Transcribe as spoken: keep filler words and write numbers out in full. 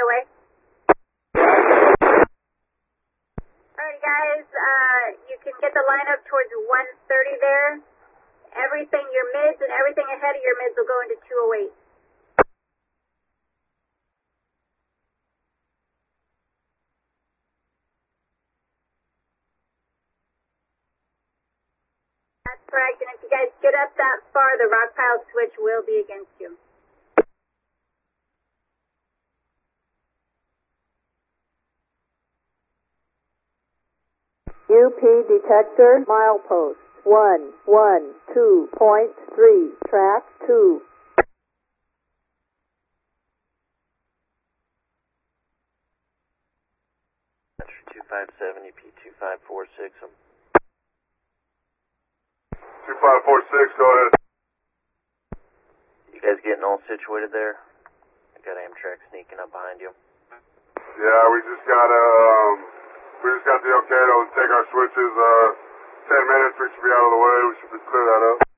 away. Alright guys, uh, you can get the line up towards one thirty there. Everything, your mids and everything ahead of your mids will go into two oh eight. That's correct, and if you guys get up that far, the rock pile switch will be against you. U P detector, milepost, one, one, two point three, track two. two five seven, U P two five four six. two five four six, go ahead. You guys getting all situated there? I got Amtrak sneaking up behind you. Yeah, we just got um, we just got the okay to take our switches. Uh, ten minutes, we should be out of the way. We should clear that up.